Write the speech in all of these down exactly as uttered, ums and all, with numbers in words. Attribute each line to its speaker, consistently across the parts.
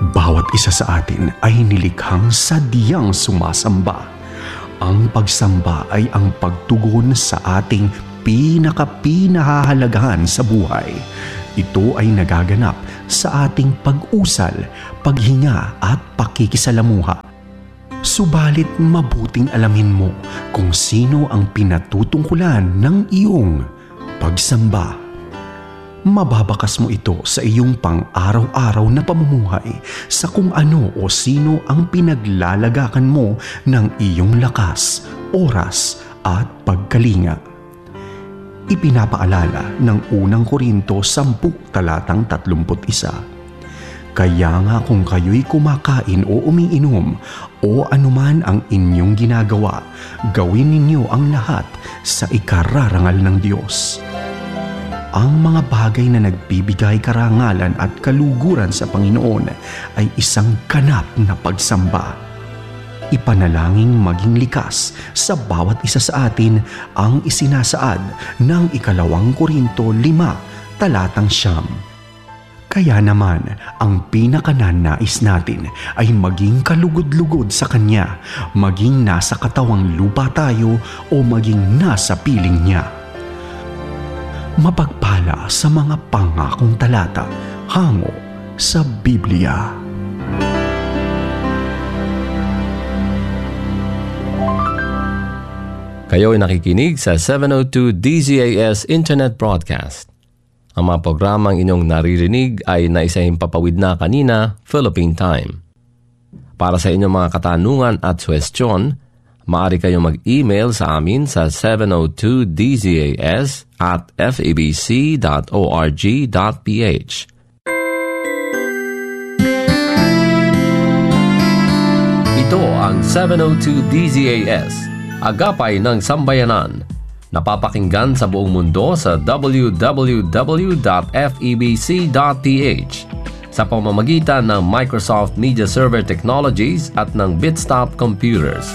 Speaker 1: Bawat isa sa atin ay nilikhang sadyang sumasamba. Ang pagsamba ay ang pagtugon sa ating pinaka-pinahahalagahan sa buhay. Ito ay nagaganap sa ating pag-usal, paghinga at pakikisalamuha. Subalit mabuting alamin mo kung sino ang pinatutungkulan ng iyong pagsamba. Mababakas mo ito sa iyong pang-araw-araw na pamumuhay sa kung ano o sino ang pinaglalagakan mo ng iyong lakas, oras at pagkalinga. Ipinapaalala ng unang Korinto sampu talatang tatlumput isa. Kaya nga kung kayo'y kumakain o umiinom o anuman ang inyong ginagawa, gawin ninyo ang lahat sa ikararangal ng Diyos. Ang mga bagay na nagbibigay karangalan at kaluguran sa Panginoon ay isang ganap na pagsamba. Ipanalangin maging likas sa bawat isa sa atin ang isinasaad ng ikalawang Korinto lima talatang siyam. Kaya naman, ang pinakananais natin ay maging kalugod-lugod sa Kanya, maging nasa katawang lupa tayo o maging nasa piling Niya. Mapagpala sa mga pangakong talata hango sa Biblia.
Speaker 2: Kayo ay nakikinig sa seven oh two D Z A S Internet Broadcast. Ang mga programang inyong naririnig ay naisahimpapawid na kanina, Philippine Time. Para sa inyong mga katanungan at suwestyon, maaari kayong mag-email sa amin sa seven oh two D Z A S at f a b c dot org dot p h. Ito ang seven oh two D Z A S, Agapay ng Sambayanan. Napapakinggan sa buong mundo sa w w w dot f e b c dot p h sa pamamagitan ng Microsoft Media Server Technologies at ng Bitstop Computers.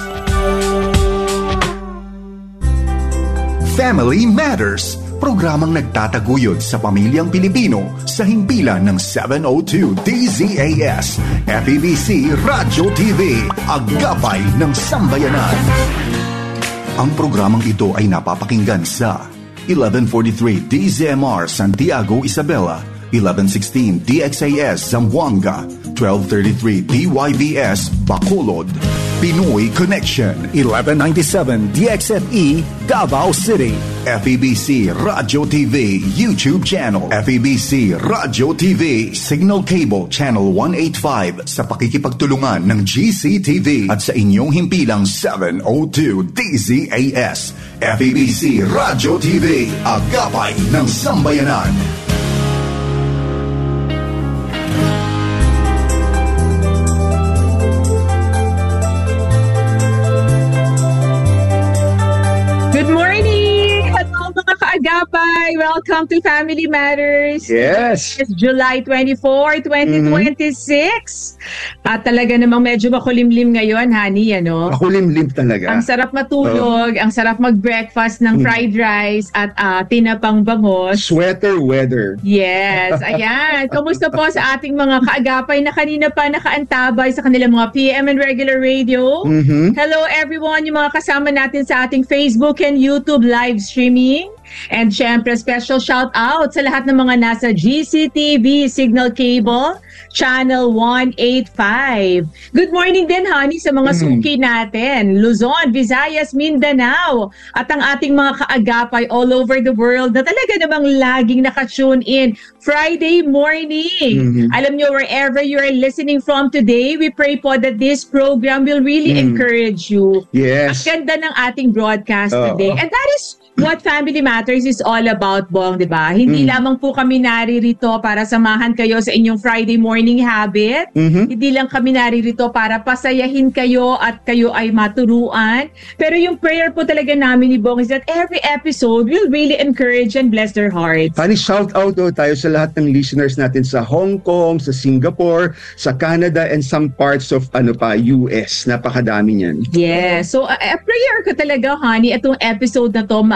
Speaker 1: Family Matters, programang nagtataguyod sa pamilyang Pilipino sa himpilan ng seven oh two D Z A S, F E B C Radyo T V, Agapay ng Sambayanan. Ang programang ito ay napapakinggan sa eleven forty-three D Z M R Santiago, Isabela, eleven sixteen D X A S Zamboanga, twelve thirty-three D Y B S Bacolod, Pinoy Connection, eleven ninety-seven D X F E Davao City, F E B C Radyo T V YouTube channel, F E B C Radyo T V Signal Cable Channel one eighty-five sa pakikipagtulungan ng G C T V at sa inyong himpilang seven oh two D Z A S, F E B C Radyo T V, Agapay ng Sambayanan.
Speaker 3: Agapay, welcome to Family Matters.
Speaker 4: Yes.
Speaker 3: It's July twenty-fourth, twenty twenty-six. Mm-hmm. At talaga namang medyo makulimlim ngayon, honey, ano?
Speaker 4: Makulimlim talaga.
Speaker 3: Ang sarap matulog, oh. Ang sarap mag-breakfast ng fried rice at uh, tinapang bangos.
Speaker 4: Sweater weather.
Speaker 3: Yes, ayan. Kamusta po sa ating mga kaagapay na kanina pa nakaantabay sa kanilang mga P M and regular radio?
Speaker 4: Mm-hmm.
Speaker 3: Hello everyone, yung mga kasama natin sa ating Facebook and YouTube live streaming. And syempre, special shout out sa lahat ng mga nasa G C T V Signal Cable, Channel one eighty-five. Good morning din, honey, sa mga mm. suki natin. Luzon, Visayas, Mindanao, at ang ating mga kaagapay all over the world na talaga namang laging nakatune in Friday morning. Mm-hmm. Alam nyo, wherever you are listening from today, we pray po that this program will really mm. encourage you.
Speaker 4: Yes.
Speaker 3: Ang ganda ng ating broadcast
Speaker 4: uh,
Speaker 3: today. And that is what Family Matters is all about, Bong, di ba? Hindi mm. lamang po kami naririto para samahan kayo sa inyong Friday morning habit.
Speaker 4: Mm-hmm.
Speaker 3: Hindi lang kami naririto para pasayahin kayo at kayo ay maturuan. Pero yung prayer po talaga namin ni Bong is that every episode will really encourage and bless their hearts.
Speaker 4: Funny shout out oh, tayo sa lahat ng listeners natin sa Hong Kong, sa Singapore, sa Canada, and some parts of ano pa, U S. Napakadami niyan.
Speaker 3: Yeah. So, uh, a prayer ko talaga, honey, itong episode na to, ma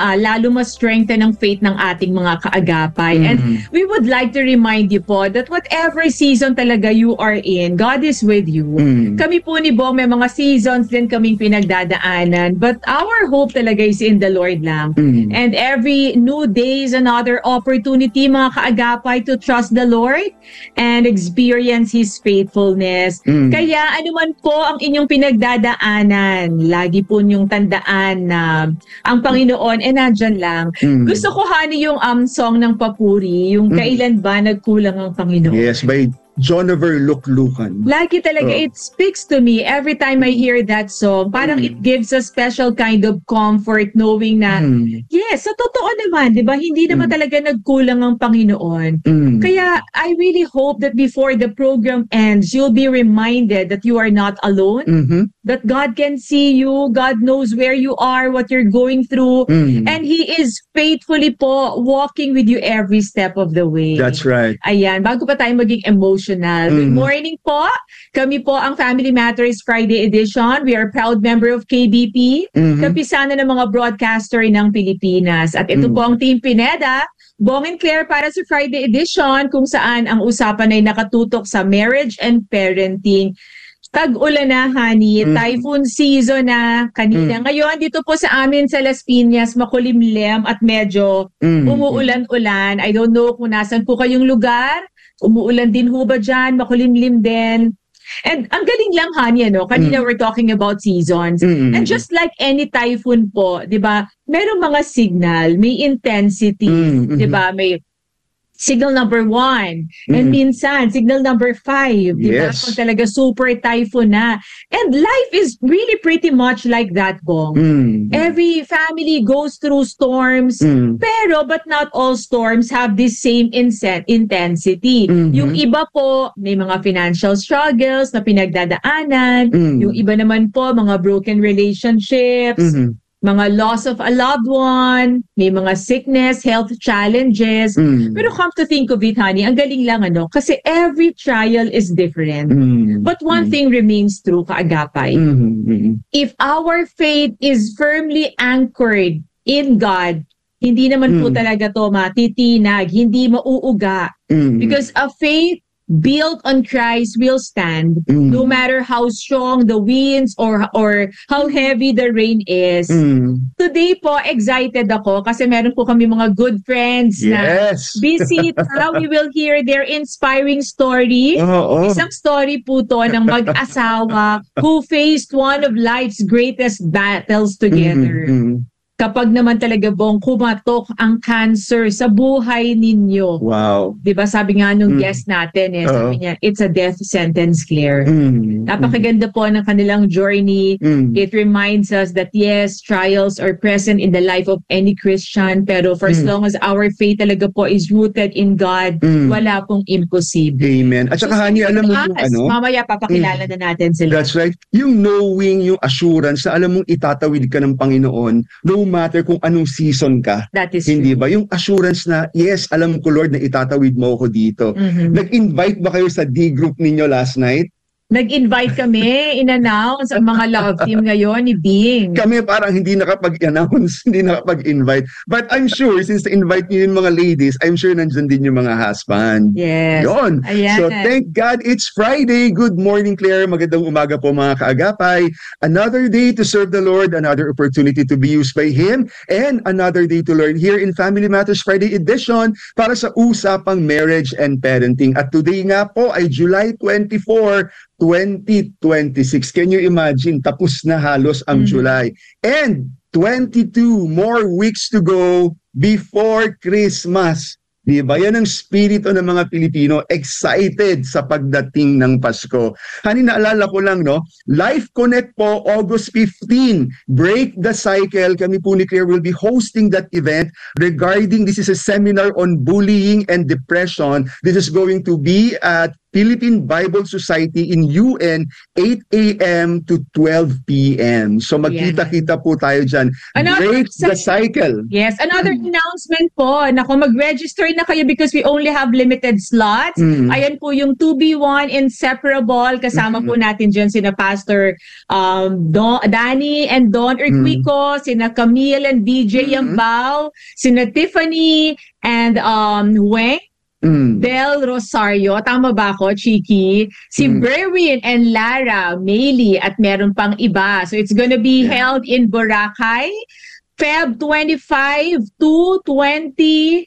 Speaker 3: uh, lalo mas strengthen ang faith ng ating mga kaagapay.
Speaker 4: Mm-hmm.
Speaker 3: And we would like to remind you po that whatever season talaga you are in, God is with you.
Speaker 4: Mm-hmm.
Speaker 3: Kami po ni Bong, may mga seasons din kaming pinagdadaanan, but our hope talaga is in the Lord lang.
Speaker 4: Mm-hmm.
Speaker 3: And every new day is another opportunity, mga kaagapay, to trust the Lord and experience His faithfulness.
Speaker 4: Mm-hmm.
Speaker 3: Kaya anuman po ang inyong pinagdadaanan, lagi po niyong tandaan na ang Panginoon eh nandyan lang.
Speaker 4: Mm.
Speaker 3: Gusto ko, honey, yung um, song ng Papuri, yung
Speaker 4: Mm.
Speaker 3: Kailan ba nagkulang ang Panginoon?
Speaker 4: Yes, by Jonover Luklukan.
Speaker 3: Lagi talaga,
Speaker 4: Oh.
Speaker 3: it speaks to me every time I hear that song. Parang
Speaker 4: Mm.
Speaker 3: it gives a special kind of comfort knowing na,
Speaker 4: Mm.
Speaker 3: yes, sa totoo naman, di ba? Hindi naman
Speaker 4: Mm.
Speaker 3: talaga nagkulang ang Panginoon.
Speaker 4: Mm.
Speaker 3: Kaya I really hope that before the program ends, you'll be reminded that you are not alone,
Speaker 4: Mhm.
Speaker 3: that God can see you, God knows where you are, what you're going through,
Speaker 4: Mm.
Speaker 3: and He is faithfully po walking with you every step of the way.
Speaker 4: That's right.
Speaker 3: Ayan, bago pa tayo maging emotional. Good
Speaker 4: Mm.
Speaker 3: morning po. Kami po ang Family Matters Friday edition. We are a proud member of K B P,
Speaker 4: Mhm.
Speaker 3: kapisana ng mga broadcaster ng Pilipinas. At ito
Speaker 4: Mm.
Speaker 3: po ang Team Pineda, Bong and Claire para sa Friday edition kung saan ang usapan ay nakatutok sa marriage and parenting. Tag-ulan na, honey.
Speaker 4: Mm.
Speaker 3: Typhoon season na kanina.
Speaker 4: Mm.
Speaker 3: Ngayon, dito po sa amin sa Las Piñas, makulimlim at medyo
Speaker 4: Mm.
Speaker 3: umuulan-ulan. I don't know kung nasan po kayong lugar. Umuulan din ho ba dyan? Makulimlim din. And ang galing lang, honey, ano? Kanina
Speaker 4: Mm.
Speaker 3: we're talking about seasons.
Speaker 4: Mm.
Speaker 3: And just like any typhoon po, di ba, merong mga signal, may intensity,
Speaker 4: Mm.
Speaker 3: di ba, may signal number one, and
Speaker 4: Mm.
Speaker 3: minsan, signal number five, di ba,
Speaker 4: Yes.
Speaker 3: kung talaga super typhoon na. And life is really pretty much like that, Bong.
Speaker 4: Mm.
Speaker 3: Every family goes through storms,
Speaker 4: Mm.
Speaker 3: pero but not all storms have this same inse- intensity.
Speaker 4: Mhm.
Speaker 3: Yung iba po, may mga financial struggles na pinagdadaanan.
Speaker 4: Mm.
Speaker 3: Yung iba naman po, mga broken relationships,
Speaker 4: Mhm.
Speaker 3: mga loss of a loved one, may mga sickness, health challenges.
Speaker 4: Mm.
Speaker 3: Pero come to think of it, honey, ang galing lang, ano, kasi every trial is different.
Speaker 4: Mm.
Speaker 3: But one
Speaker 4: Mm.
Speaker 3: thing remains true, kaagapay.
Speaker 4: Mhm. Mhm.
Speaker 3: If our faith is firmly anchored in God, hindi naman po
Speaker 4: Mm.
Speaker 3: talaga to matitinag, hindi mauuga.
Speaker 4: Mm.
Speaker 3: Because a faith built on Christ will stand
Speaker 4: Mm.
Speaker 3: no matter how strong the winds or or how heavy the rain is.
Speaker 4: Mm.
Speaker 3: Today po, excited ako kasi meron po kami mga good friends na
Speaker 4: Yes.
Speaker 3: visit. Now we will hear their inspiring story.
Speaker 4: Oo.
Speaker 3: Isang story po to ng mag-asawa who faced one of life's greatest battles together.
Speaker 4: Mhm.
Speaker 3: Kapag naman talaga, Bong, kumatok ang cancer sa buhay ninyo.
Speaker 4: Wow.
Speaker 3: 'Di ba sabi nga nung
Speaker 4: Mm.
Speaker 3: guest natin, eh,
Speaker 4: Oo.
Speaker 3: sabi niya, it's a death sentence, Claire.
Speaker 4: Mm.
Speaker 3: Napakaganda po ng kanilang journey.
Speaker 4: Mm.
Speaker 3: It reminds us that yes, trials are present in the life of any Christian, pero for as
Speaker 4: Mm.
Speaker 3: long as our faith talaga po is rooted in God,
Speaker 4: Mm.
Speaker 3: wala pong imposible.
Speaker 4: Amen. At saka, honey, alam mo yung
Speaker 3: Us,
Speaker 4: ano?
Speaker 3: mamaya papakilala na natin sila.
Speaker 4: That's right. Yung knowing, yung assurance na alam mong itatawid ka ng Panginoon no matter kung anong season ka.
Speaker 3: That is
Speaker 4: Hindi
Speaker 3: true.
Speaker 4: ba? Yung assurance na, yes, alam ko, Lord, na itatawid mo ako dito.
Speaker 3: Mhm.
Speaker 4: Nag-invite ba kayo sa D-group ninyo last night?
Speaker 3: Nag-invite kami, in-announce ang mga love team ngayon ni Bing.
Speaker 4: Kami parang hindi nakapag-announce, hindi nakapag-invite. But I'm sure, since na-invite niyo yung mga ladies, I'm sure nandyan din yung mga husband.
Speaker 3: Yes.
Speaker 4: Yon.
Speaker 3: Ayan.
Speaker 4: So thank God it's Friday. Good morning, Claire. Magandang umaga po mga kaagapay. Another day to serve the Lord, another opportunity to be used by Him, and another day to learn here in Family Matters Friday edition para sa usapang marriage and parenting. At today nga po ay July twenty-fourth, twenty twenty-six. Can you imagine? Tapos na halos ang
Speaker 3: Mhm.
Speaker 4: July. And twenty-two more weeks to go before Christmas. Di ba? Yan ang spirito ng mga Pilipino, excited sa pagdating ng Pasko. Hani, naalala ko lang, no? Life Connect po, August fifteenth. Break the Cycle. Kami po ni Claire will be hosting that event regarding, this is a seminar on bullying and depression. This is going to be at Philippine Bible Society in U N, eight a.m. to twelve p.m. So magkita-kita po tayo dyan.
Speaker 3: Another
Speaker 4: Break the cycle.
Speaker 3: Yes, another announcement po. Nako, mag-register na kayo because we only have limited slots.
Speaker 4: Mm.
Speaker 3: Ayan po yung two B one Inseparable. Kasama
Speaker 4: Mm-hmm.
Speaker 3: po natin dyan sina Pastor um, Don, Danny and Don Urquico, sina Camille and D J
Speaker 4: Mm-hmm.
Speaker 3: Yambao, sina Tiffany and um, Weng
Speaker 4: Mm.
Speaker 3: Del Rosario, tama ba ako, Chiki? Si
Speaker 4: Mm.
Speaker 3: Berwin and Lara, Maylie, at meron pang iba. So it's gonna be
Speaker 4: Yeah.
Speaker 3: held in Boracay, Feb twenty-five to twenty-nine.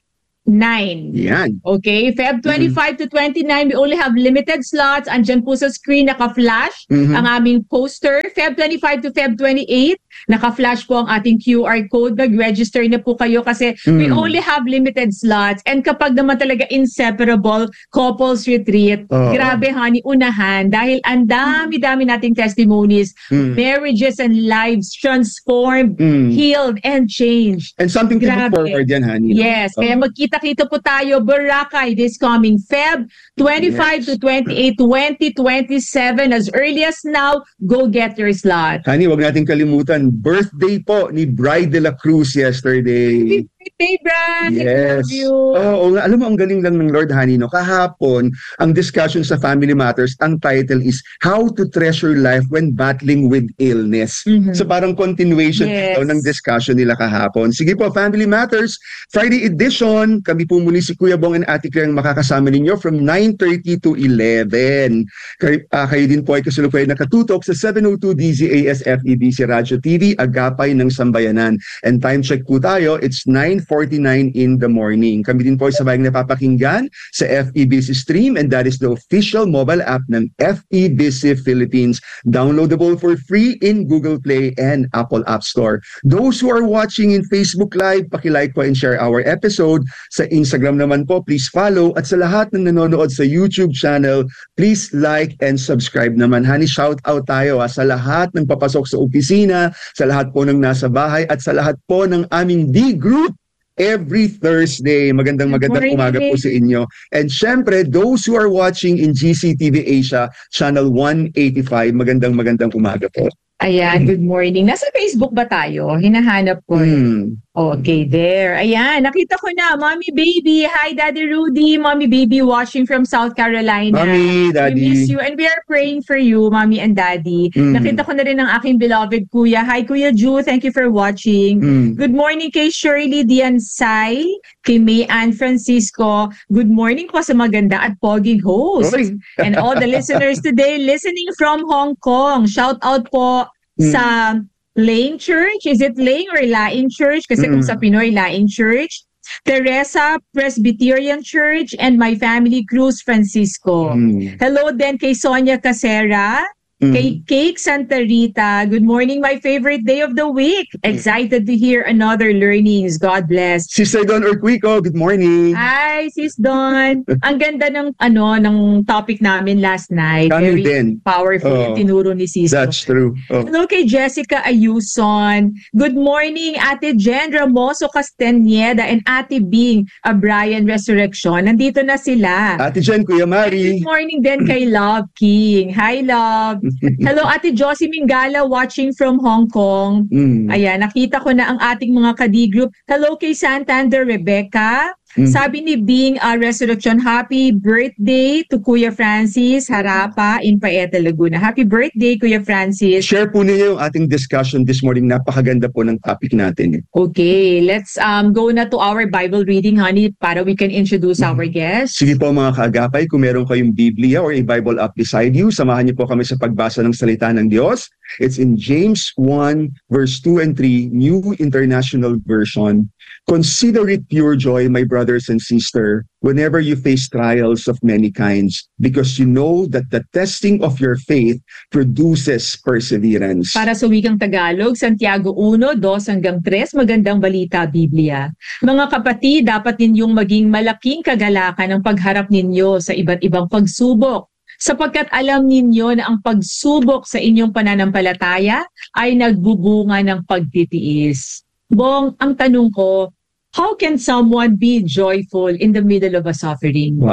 Speaker 4: Yan.
Speaker 3: Okay, Feb twenty-five to twenty-nine, we only have limited slots. Andyan po sa screen, naka-flash
Speaker 4: Mhm.
Speaker 3: ang aming poster. Feb twenty-five to Feb twenty-eight, naka-flash po ang ating Q R code. Mag-register na po kayo kasi we
Speaker 4: Mm.
Speaker 3: only have limited slots. And kapag naman talaga Inseparable Couples Retreat,
Speaker 4: Oo.
Speaker 3: grabe honey, unahan. Dahil ang dami-dami nating testimonies,
Speaker 4: Mm.
Speaker 3: marriages and lives transformed,
Speaker 4: Mm.
Speaker 3: healed, and changed.
Speaker 4: And something to look
Speaker 3: Grabe.
Speaker 4: forward yan, honey.
Speaker 3: Yes,
Speaker 4: Oh.
Speaker 3: kaya magkita-kita po tayo Boracay this coming Feb twenty-five
Speaker 4: Yes.
Speaker 3: to twenty-eight, twenty twenty-seven. As early as now, go get your slot.
Speaker 4: Honey, wag nating kalimutan, birthday po ni Bride de la Cruz yesterday.
Speaker 3: Happy birthday, Brad! I
Speaker 4: Yes.
Speaker 3: love you.
Speaker 4: Oo, nga. Alam mo, ang galing lang ng Lord, honey, no? Kahapon, ang discussion sa Family Matters, ang title is How to Treasure Life When Battling with Illness.
Speaker 3: Mhm.
Speaker 4: So parang continuation
Speaker 3: Yes.
Speaker 4: daw ng discussion nila kahapon. Sige po, Family Matters, Friday edition. Kami po muli si Kuya Bong and Ate Claire ang makakasama ninyo from nine thirty to eleven. Kay, uh, kayo din po ay kasalukuyan nakatutok sa seven oh two D Z A S F E B C Radio T V, Agapay ng Sambayanan. And time check po tayo, it's nine forty-nine in the morning. Kami din po ay sabayang napapakinggan sa F E B C Stream, and that is the official mobile app ng F E B C Philippines. Downloadable for free in Google Play and Apple App Store. Those who are watching in Facebook Live, pakilike po and share our episode. Sa Instagram naman po, please follow. At sa lahat ng nanonood sa YouTube channel, please like and subscribe naman. Honey, shout out tayo ha, sa lahat ng papasok sa opisina, sa lahat po ng nasa bahay, at sa lahat po ng aming D-Group every Thursday. Magandang
Speaker 3: Good
Speaker 4: magandang
Speaker 3: morning.
Speaker 4: umaga po sa inyo. And syempre, those who are watching in G C T V Asia, Channel one eighty-five, magandang magandang umaga po.
Speaker 3: Ayan, good morning. Nasa Facebook ba tayo? Hinahanap ko. eh.
Speaker 4: Hmm.
Speaker 3: Okay, there. Ayan, nakita ko na. Mommy Baby. Hi, Daddy Rudy. Mommy Baby watching from South Carolina.
Speaker 4: Mami,
Speaker 3: We
Speaker 4: Daddy.
Speaker 3: miss you and we are praying for you, Mommy and Daddy.
Speaker 4: Mm.
Speaker 3: Nakita ko na rin ang aking beloved kuya. Hi, Kuya Ju. Thank you for watching.
Speaker 4: Hmm.
Speaker 3: Good morning kay Shirley Diansay, kay May Ann Francisco. Good morning po sa maganda at poging host.
Speaker 4: Oy.
Speaker 3: And all the listeners today listening from Hong Kong. Shout out po
Speaker 4: Mm.
Speaker 3: sa Laing Church. Is it Laing or Laing Church? Kasi kung
Speaker 4: Mm.
Speaker 3: sa Pinoy, Laing Church. Teresa Presbyterian Church and my family, Cruz Francisco.
Speaker 4: Hmm.
Speaker 3: Hello din kay Sonia Casera,
Speaker 4: Hmm.
Speaker 3: kay Cake Santa Rita. Good morning, my favorite day of the week. Excited to hear another learnings. God bless.
Speaker 4: Sister Don Urquico, good morning.
Speaker 3: Hi, Sis Don. Ang ganda ng ano ng topic namin last night.
Speaker 4: Kami
Speaker 3: Very
Speaker 4: din.
Speaker 3: powerful
Speaker 4: Oh,
Speaker 3: yung tinuro ni Sis.
Speaker 4: That's true. Oh.
Speaker 3: Hello kay Jessica Ayuson. Good morning, Ate Jen Ramoso Castañeda and Ate Bing, a Brian Resurrection. Nandito na sila.
Speaker 4: Ate Jen, Kuya
Speaker 3: Good
Speaker 4: Mari.
Speaker 3: morning din kay Love King. Hi, Love. Hello, Ate Josie Mingala watching from Hong Kong.
Speaker 4: Hmm.
Speaker 3: Ayan, nakita ko na ang ating mga ka-D-group. Hello kay Santander Rebecca.
Speaker 4: Mm.
Speaker 3: Sabi ni Bing uh, Resurrection, happy birthday to Kuya Francis Harapa in Paeta, Laguna. Happy birthday, Kuya Francis.
Speaker 4: Share po ninyo yung ating discussion this morning. Napakaganda po ng topic natin.
Speaker 3: Okay, let's um go na to our Bible reading, honey, para we can introduce our guests.
Speaker 4: Sige po mga kaagapay, kung meron kayong Biblia or a Bible app beside you, samahan niyo po kami sa pagbasa ng salita ng Diyos. It's in James one, verse two and three, New International Version. Consider it pure joy, my brothers and sisters, whenever you face trials of many kinds, because you know that the testing of your faith produces perseverance.
Speaker 3: Para sa wikang Tagalog, Santiago one, two hanggang three, magandang balita, Biblia. Mga kapatid, dapat ninyong maging malaking kagalakan ang pagharap ninyo sa iba't ibang pagsubok, sapagkat alam ninyo na ang pagsubok sa inyong pananampalataya ay nagbubunga ng pagtitiis. Bong, ang tanong ko, how can someone be joyful in the middle of a suffering?
Speaker 4: Wow.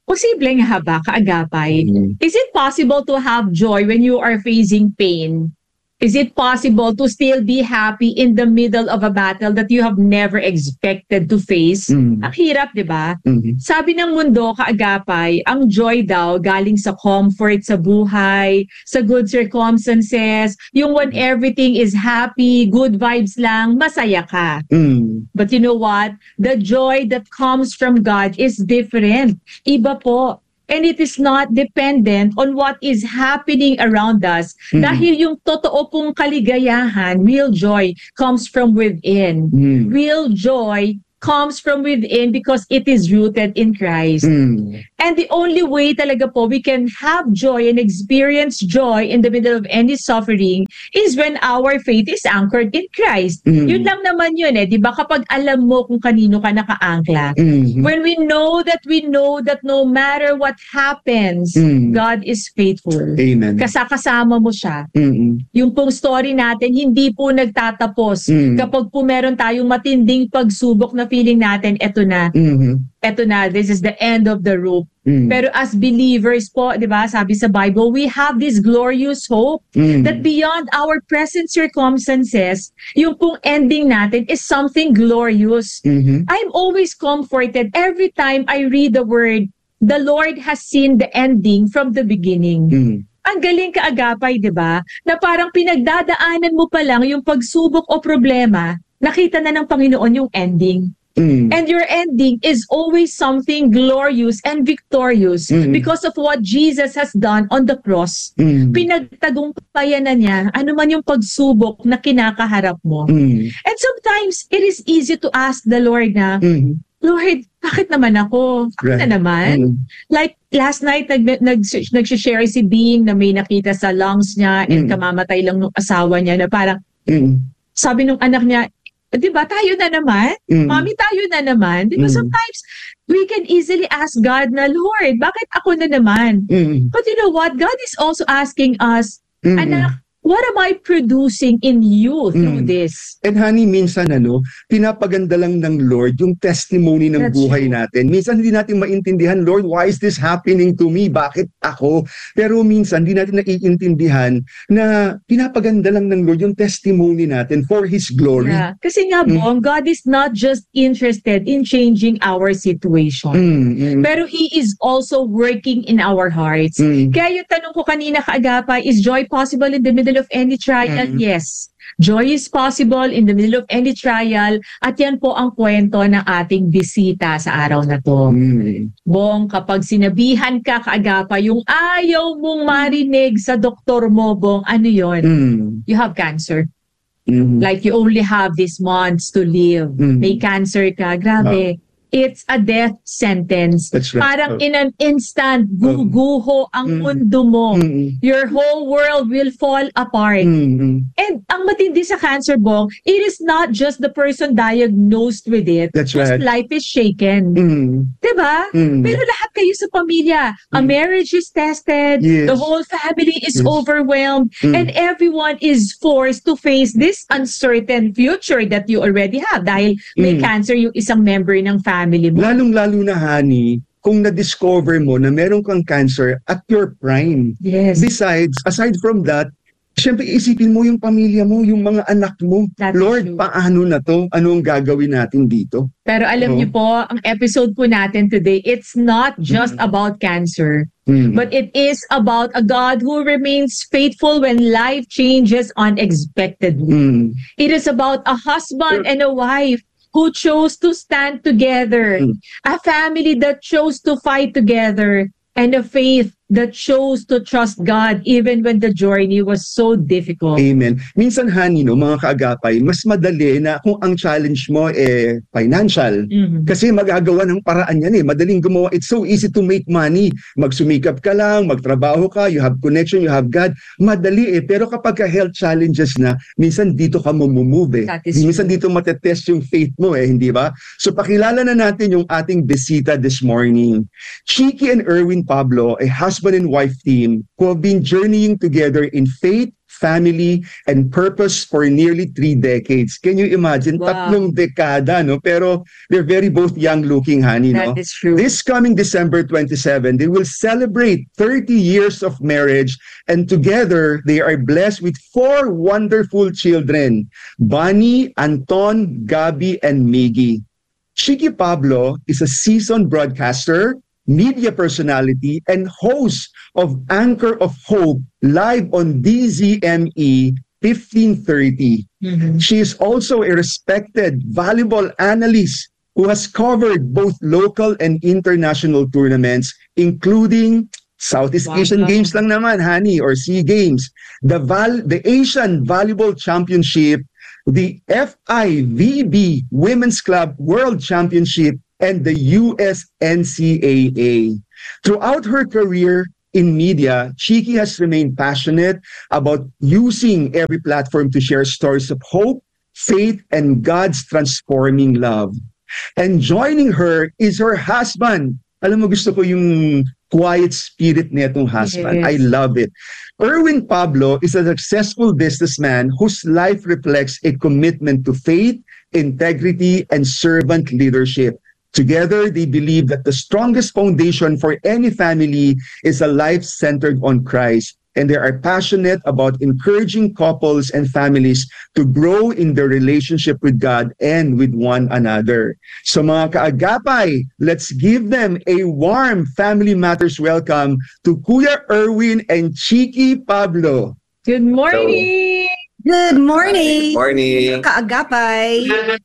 Speaker 3: Posible nga ba, kaagapay?
Speaker 4: Mm.
Speaker 3: Is it possible to have joy when you are facing pain? Is it possible to still be happy in the middle of a battle that you have never expected to face?
Speaker 4: Mm.
Speaker 3: Ang hirap, di ba?
Speaker 4: Mhm.
Speaker 3: Sabi ng mundo, kaagapay, ang joy daw galing sa comfort sa buhay, sa good circumstances, yung when everything is happy, good vibes lang, masaya ka.
Speaker 4: Mm.
Speaker 3: But you know what? The joy that comes from God is different. Iba po. And it is not dependent on what is happening around us.
Speaker 4: Mm.
Speaker 3: Dahil yung totoo pong kaligayahan, real joy, comes from within.
Speaker 4: Mm.
Speaker 3: Real joy comes from within because it is rooted in Christ.
Speaker 4: Mm.
Speaker 3: And the only way talaga po we can have joy and experience joy in the middle of any suffering is when our faith is anchored in Christ.
Speaker 4: Mm.
Speaker 3: Yun lang naman yun eh. Di ba kapag alam mo kung kanino ka nakaangkla.
Speaker 4: Mm.
Speaker 3: When we know that we know that no matter what happens,
Speaker 4: Mm.
Speaker 3: God is faithful.
Speaker 4: Amen.
Speaker 3: Kasakasama mo siya.
Speaker 4: Mm.
Speaker 3: Yung pong story natin, hindi po nagtatapos.
Speaker 4: Mm.
Speaker 3: Kapag po meron tayong matinding pagsubok na feeling natin, eto na,
Speaker 4: Mhm.
Speaker 3: eto na, this is the end of the rope.
Speaker 4: Mm.
Speaker 3: Pero as believers po, di ba, sabi sa Bible, we have this glorious hope
Speaker 4: Mm.
Speaker 3: that beyond our present circumstances, yung pong ending natin is something glorious.
Speaker 4: Mhm.
Speaker 3: I'm always comforted every time I read the word, the Lord has seen the ending from the beginning.
Speaker 4: Mm.
Speaker 3: Ang galing kaagapay, di ba? Na parang pinagdadaanan mo pa lang yung pagsubok o problema, nakita na ng Panginoon yung ending.
Speaker 4: Mm.
Speaker 3: And your ending is always something glorious and victorious
Speaker 4: Mm.
Speaker 3: because of what Jesus has done on the cross.
Speaker 4: Mm.
Speaker 3: Pinagtagumpayan na niya ano man yung pagsubok na kinakaharap mo.
Speaker 4: Mm.
Speaker 3: And sometimes, it is easy to ask the Lord na,
Speaker 4: Mm.
Speaker 3: Lord, bakit naman ako? Ako
Speaker 4: Right.
Speaker 3: na naman.
Speaker 4: Mm.
Speaker 3: Like, last night, nag, nag, nag-share si Bing na may nakita sa lungs niya and
Speaker 4: Mm.
Speaker 3: kamamatay lang ng asawa niya na parang,
Speaker 4: Mm.
Speaker 3: sabi nung anak niya, di ba, tayo na naman?
Speaker 4: Mm.
Speaker 3: Mami, tayo na naman. Di ba,
Speaker 4: Mm.
Speaker 3: sometimes, we can easily ask God na, Lord, bakit ako na naman?
Speaker 4: Mm.
Speaker 3: But you know what? God is also asking us,
Speaker 4: Mm.
Speaker 3: anak, what am I producing in you through
Speaker 4: Mm.
Speaker 3: this?
Speaker 4: And honey, minsan ano, pinapaganda lang ng Lord yung testimony ng
Speaker 3: That's
Speaker 4: buhay
Speaker 3: true.
Speaker 4: natin. Minsan hindi natin maintindihan, Lord, why is this happening to me? Bakit ako? Pero minsan hindi natin naiintindihan na pinapaganda lang ng Lord yung testimony natin for His glory.
Speaker 3: Yeah. Kasi nga,
Speaker 4: Mm.
Speaker 3: Bong, God is not just interested in changing our situation.
Speaker 4: Mm, mm,
Speaker 3: Pero He is also working in our hearts.
Speaker 4: mm,
Speaker 3: Kaya yung tanong ko kanina, kaagapay, is joy possible in the middle of any trial?
Speaker 4: Mm.
Speaker 3: Yes. Joy is possible in the middle of any trial. At yan po ang kwento ng ating bisita sa araw na to.
Speaker 4: mm.
Speaker 3: Bong, kapag sinabihan ka, kaagapay, yung ayaw mong marinig sa doktor mo, Bong, ano yon?
Speaker 4: Mm,
Speaker 3: You have cancer.
Speaker 4: mm.
Speaker 3: Like you only have these months to live.
Speaker 4: Mm.
Speaker 3: May cancer ka. Grabe. It's a death sentence.
Speaker 4: That's right.
Speaker 3: Parang
Speaker 4: Oh.
Speaker 3: in an instant, guguho ang
Speaker 4: Mm.
Speaker 3: mundo mo.
Speaker 4: Mm,
Speaker 3: Your whole world will fall apart.
Speaker 4: mm, mm.
Speaker 3: And ang matindi sa cancer, Bong, it is not just the person diagnosed with it.
Speaker 4: That's
Speaker 3: whose
Speaker 4: right.
Speaker 3: life is shaken.
Speaker 4: Mm,
Speaker 3: Diba?
Speaker 4: mm.
Speaker 3: Pero lahat kayo sa pamilya, a
Speaker 4: Mm.
Speaker 3: marriage is tested,
Speaker 4: Yes.
Speaker 3: the whole family is
Speaker 4: Yes.
Speaker 3: overwhelmed,
Speaker 4: Mm.
Speaker 3: and everyone is forced to face this uncertain future that you already have dahil may
Speaker 4: Mm.
Speaker 3: cancer yung isang member ng family mo.
Speaker 4: Lalong-lalo na, honey, kung na-discover mo na meron kang cancer at your prime.
Speaker 3: Yes.
Speaker 4: Besides, aside from that, syempre isipin mo yung pamilya mo, yung mga anak mo.
Speaker 3: That's
Speaker 4: Lord,
Speaker 3: true.
Speaker 4: paano na to? Ano ang gagawin natin dito?
Speaker 3: Pero alam
Speaker 4: Oo.
Speaker 3: niyo po, ang episode po natin today, it's not just
Speaker 4: Mm.
Speaker 3: about cancer,
Speaker 4: Hmm.
Speaker 3: but it is about a God who remains faithful when life changes unexpectedly.
Speaker 4: Hmm.
Speaker 3: It is about a husband and a wife who chose to stand together,
Speaker 4: Mm.
Speaker 3: a family that chose to fight together, and a faith that chose to trust God even when the journey was so difficult.
Speaker 4: Amen. Minsan, honey, no, mga kaagapay, mas madali na kung ang challenge mo eh financial.
Speaker 3: Mhm.
Speaker 4: Kasi magagawa ng paraan yan eh. Madaling gumawa. It's so easy to make money. Magsumikap ka lang, magtrabaho ka, you have connection, you have God. Madali eh. Pero kapag ka health challenges na, minsan dito ka mamumove eh.
Speaker 3: That is
Speaker 4: Minsan
Speaker 3: true.
Speaker 4: dito matetest yung faith mo eh, hindi ba? So pakilala na natin yung ating bisita this morning. Chiki and Erwin Pablo, a husband and wife team who have been journeying together in faith, family, and purpose for nearly three decades. Can you imagine?
Speaker 3: Wow.
Speaker 4: Tatlong dekada, no? Pero they're very both young-looking, honey, no?
Speaker 3: That is true.
Speaker 4: This coming December twenty-seventh, they will celebrate thirty years of marriage, and together they are blessed with four wonderful children, Bonnie, Anton, Gabi, and Miggy. Chiqui Pablo is a seasoned broadcaster, media personality, and host of Anchor of Hope live on D Z M E fifteen thirty.
Speaker 3: Mhm.
Speaker 4: She is also a respected, valuable analyst who has covered both local and international tournaments, including Southeast
Speaker 3: Wow.
Speaker 4: Asian Games lang naman, honey, or SEA Games, the Val the Asian Volleyball Championship, the F I V B Women's Club World Championship, and the U S N C A A. Throughout her career in media, Chiqui has remained passionate about using every platform to share stories of hope, faith, and God's transforming love. And joining her is her husband. Alam mo, gusto ko yung quiet spirit nitong husband.
Speaker 3: Yes.
Speaker 4: I love it. Erwin Pablo is a successful businessman whose life reflects a commitment to faith, integrity, and servant leadership. Together, they believe that the strongest foundation for any family is a life centered on Christ, and they are passionate about encouraging couples and families to grow in their relationship with God and with one another. So mga kaagapay, let's give them a warm Family Matters welcome to Kuya Erwin and Chiqui Pablo.
Speaker 3: Good morning!
Speaker 5: Good morning.
Speaker 6: Good morning.
Speaker 5: Kaagapay.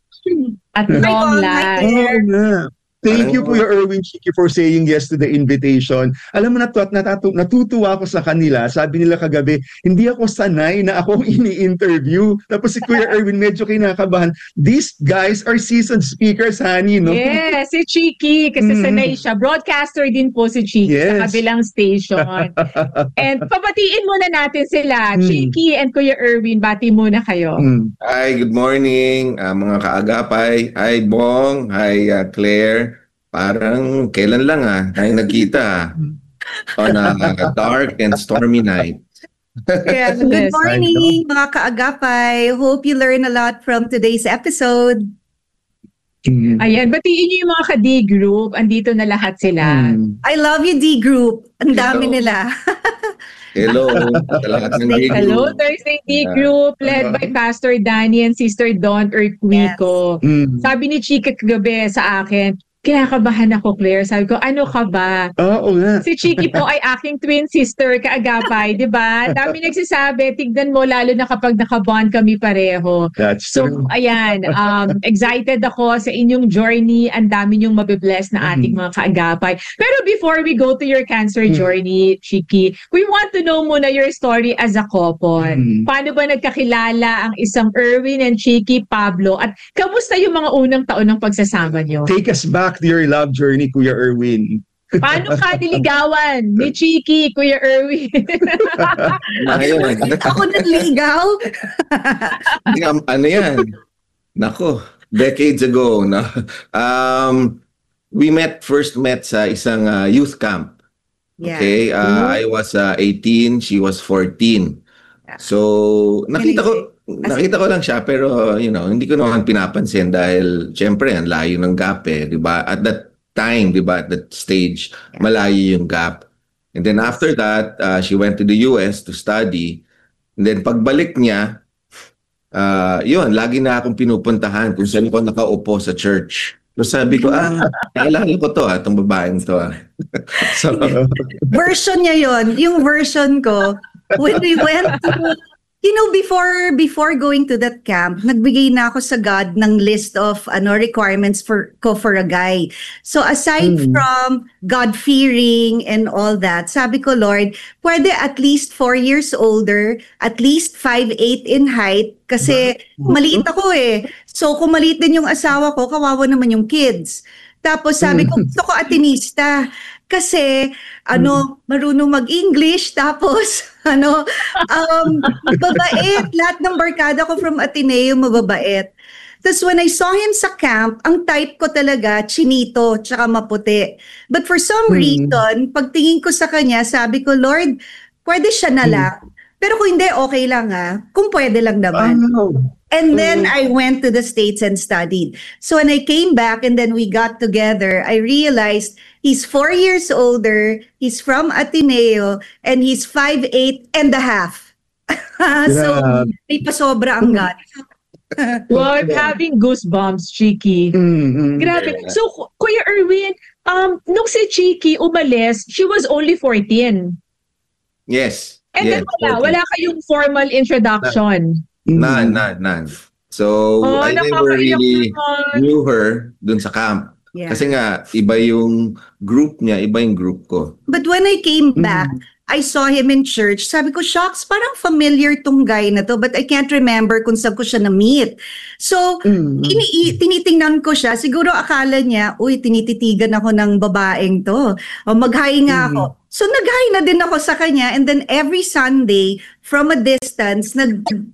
Speaker 3: At
Speaker 5: Hi,
Speaker 3: long
Speaker 5: Bong. Hi,
Speaker 3: last.
Speaker 5: Claire.
Speaker 4: Oo nga. Thank you, Kuya Erwin Chiqui, for saying yes to the invitation. Alam mo, natu- natatu- natutuwa ako sa kanila. Sabi nila kagabi, hindi ako sanay na ako ini-interview. Tapos si Kuya Erwin medyo kinakabahan. These guys are seasoned speakers, honey, no?
Speaker 3: Yes, si Chiqui, kasi
Speaker 4: Mm.
Speaker 3: sanay siya. Broadcaster din po si Chiqui
Speaker 4: Yes.
Speaker 3: sa kabilang station. And pabatiin muna natin sila.
Speaker 4: Mm.
Speaker 3: Chiqui and Kuya Erwin, bati muna kayo.
Speaker 4: Mm.
Speaker 6: Hi, good morning, ah, mga kaagapay. Hi, Bong. Hi, ah, Claire. Parang kailan lang ah, tayo nagkita ah, on a dark and stormy night.
Speaker 5: Yeah, good
Speaker 3: Yes,
Speaker 5: morning, mga kaagapay. Hope you learn a lot from today's episode.
Speaker 4: Mm.
Speaker 3: Ayan, batiin niyo yung mga ka-D group. Andito na lahat sila.
Speaker 4: Mm.
Speaker 5: I love you, D Group. Ang dami
Speaker 6: Hello.
Speaker 5: nila.
Speaker 6: Hello, sa lahat ng
Speaker 5: Hello.
Speaker 6: gig.
Speaker 3: Hello, Thursday D
Speaker 6: Yeah.
Speaker 3: group led by Pastor Danny and Sister Dawn Urquico.
Speaker 4: Mm.
Speaker 3: Sabi ni Chiqui kagabi sa akin, kinakabahan ako, Claire. Sabi ko, ano ka ba?
Speaker 4: Oo nga.
Speaker 3: Si Chiqui po ay aking twin sister, kaagapay, di ba? Dami nagsasabi, tignan mo, lalo na kapag nakabond kami pareho.
Speaker 4: That's
Speaker 3: So,
Speaker 4: true.
Speaker 3: ayan, um, excited ako sa inyong journey. Ang dami niyong mabibless na ating mga kaagapay. Pero before we go to your cancer
Speaker 4: Mm.
Speaker 3: journey, Chiqui, we want to know muna your story as a couple.
Speaker 4: Mm.
Speaker 3: Paano ba nagkakilala ang isang Erwin and Chiqui Pablo? At kamusta yung mga unang taon ng pagsasama niyo?
Speaker 4: Take us back to your love journey, Kuya Erwin.
Speaker 3: Paano ka niligawan ni Chiqui, Kuya Erwin?
Speaker 6: Ayun.
Speaker 5: Ako naligaw.
Speaker 6: Um, ano yan? Nako, decades ago. No? Um, we met, first met sa isang uh, youth camp.
Speaker 5: Yeah.
Speaker 6: Okay, uh, I was uh, eighteen, she was fourteen. So, nakita ko nakita ko lang siya pero you know, hindi ko naman pinapansin dahil syempre ang layo ng gap eh, 'di ba? At that time, 'di ba, at that stage, malayo yung gap. And then after that, uh, she went to the U S to study. And then pagbalik niya, uh, yun, lagi na akong pinupuntahan kung saan ako nakaupo sa church. So sabi ko, ah, naalala ko to ah, itong babaeng to ah. So,
Speaker 5: Version niya yon, yung version ko. When we went to, you know, before before going to that camp, nagbigay na ako sa God ng list of ano requirements for ko for a guy. So aside
Speaker 4: Mm.
Speaker 5: from God-fearing and all that, sabi ko, Lord, pwede at least four years older, at least five eight in height, kasi maliit ako eh. So kung maliit din yung asawa ko, kawawa naman yung kids. Tapos sabi ko, gusto ko atinista. Kasi, ano, marunong mag-English, tapos, ano, um, mababait. Lahat ng barkada ko from Ateneo, mababait. Tapos when I saw him sa camp, ang type ko talaga, chinito, tsaka maputi. But for some
Speaker 4: Hmm.
Speaker 5: reason, pagtingin ko sa kanya, sabi ko, Lord, pwede siya na lang. Pero kung hindi, okay lang ha. Kung pwede lang naman.
Speaker 4: Oh.
Speaker 5: And then I went to the States and studied. So when I came back and then we got together, I realized he's four years older, he's from Ateneo, and he's five eight and a half. So may pasobra ang gat.
Speaker 3: Well, I'm having goosebumps, Chiki.
Speaker 4: Mm-hmm.
Speaker 3: Grabe. So, Kuya Erwin, um, nung si Chiki umalis, she was only fourteen.
Speaker 6: Yes.
Speaker 3: And
Speaker 6: yes,
Speaker 3: then wala,
Speaker 6: fourteen.
Speaker 3: wala kayong formal introduction.
Speaker 6: None, none, none. So,
Speaker 3: Oh,
Speaker 6: I never
Speaker 3: nakakaiyak
Speaker 6: really
Speaker 3: naman.
Speaker 6: knew her dun sa camp.
Speaker 5: Yeah.
Speaker 6: Kasi nga, iba yung group niya, iba yung group ko.
Speaker 5: But when I came back, I saw him in church. Sabi ko, shucks, parang familiar tong guy na to, but I can't remember kung saan ko siya na-meet. So,
Speaker 4: Mm.
Speaker 5: ini- tinitingnan ko siya. Siguro akala niya, uy, tinititigan ako ng babaeng to. O, mag-hi nga ako. So, nag-hi na din ako sa kanya. And then every Sunday, from a distance, nag